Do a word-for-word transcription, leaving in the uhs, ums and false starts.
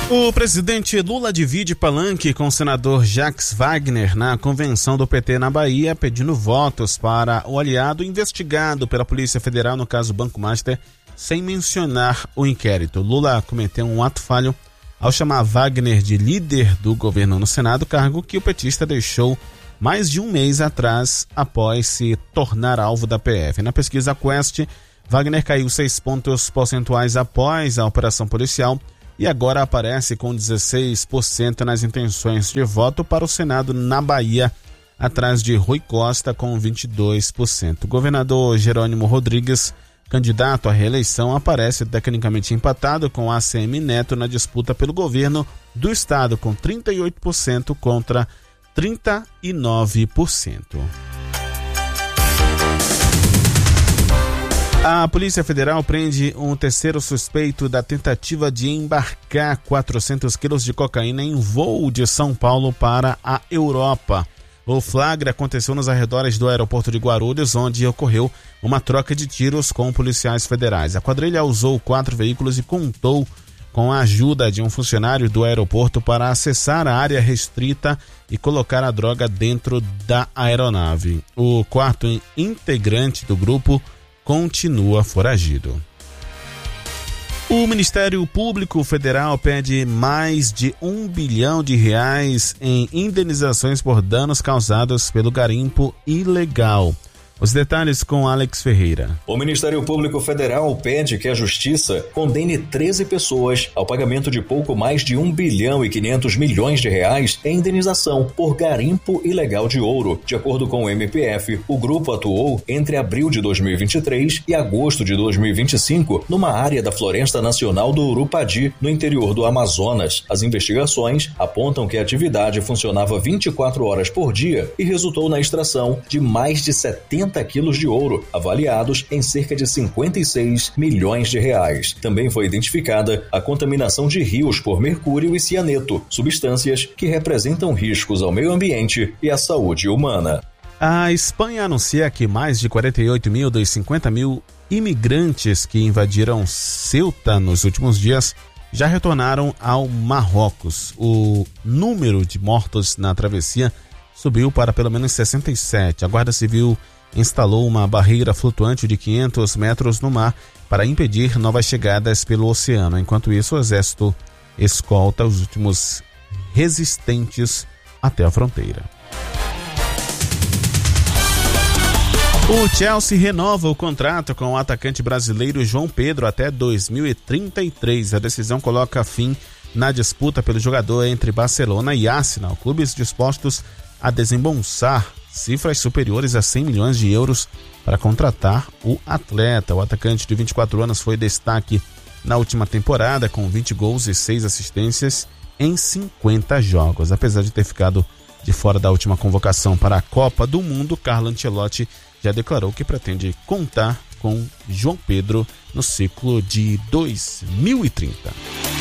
O presidente Lula divide palanque com o senador Jacques Wagner na convenção do P T na Bahia, pedindo votos para o aliado investigado pela Polícia Federal no caso Banco Master, sem mencionar o inquérito. Lula cometeu um ato falho ao chamar Wagner de líder do governo no Senado, cargo que o petista deixou mais de um mês atrás após se tornar alvo da P F. Na pesquisa Quest, Wagner caiu seis pontos percentuais após a operação policial e agora aparece com dezesseis por cento nas intenções de voto para o Senado na Bahia, atrás de Rui Costa com vinte e dois por cento. O governador Jerônimo Rodrigues, candidato à reeleição, aparece tecnicamente empatado com A C M Neto na disputa pelo governo do estado, com trinta e oito por cento contra trinta e nove por cento. A Polícia Federal prende um terceiro suspeito da tentativa de embarcar quatrocentos quilos de cocaína em voo de São Paulo para a Europa. O flagra aconteceu nos arredores do aeroporto de Guarulhos, onde ocorreu uma troca de tiros com policiais federais. A quadrilha usou quatro veículos e contou com a ajuda de um funcionário do aeroporto para acessar a área restrita e colocar a droga dentro da aeronave. O quarto integrante do grupo continua foragido. O Ministério Público Federal pede mais de um bilhão de reais em indenizações por danos causados pelo garimpo ilegal. Os detalhes com Alex Ferreira. O Ministério Público Federal pede que a Justiça condene treze pessoas ao pagamento de pouco mais de um bilhão e quinhentos milhões de reais em indenização por garimpo ilegal de ouro. De acordo com o M P F, o grupo atuou entre abril de dois mil e vinte e três e agosto de dois mil e vinte e cinco numa área da Floresta Nacional do Urupadi, no interior do Amazonas. As investigações apontam que a atividade funcionava vinte e quatro horas por dia e resultou na extração de mais de setenta quilos de ouro, avaliados em cerca de cinquenta e seis milhões de reais. Também foi identificada a contaminação de rios por mercúrio e cianeto, substâncias que representam riscos ao meio ambiente e à saúde humana. A Espanha anuncia que mais de quarenta e oito mil dos cinquenta mil imigrantes que invadiram Ceuta nos últimos dias já retornaram ao Marrocos. O número de mortos na travessia subiu para pelo menos sessenta e sete. A Guarda Civil instalou uma barreira flutuante de quinhentos metros no mar para impedir novas chegadas pelo oceano. Enquanto isso, o Exército escolta os últimos resistentes até a fronteira. O Chelsea renova o contrato com o atacante brasileiro João Pedro até dois mil e trinta e três. A decisão coloca fim na disputa pelo jogador entre Barcelona e Arsenal, clubes dispostos a desembolsar cifras superiores a cem milhões de euros para contratar o atleta. O atacante de vinte e quatro anos foi destaque na última temporada com vinte gols e seis assistências em cinquenta jogos. Apesar de ter ficado de fora da última convocação para a Copa do Mundo, Carlo Ancelotti já declarou que pretende contar com João Pedro no ciclo de dois mil e trinta.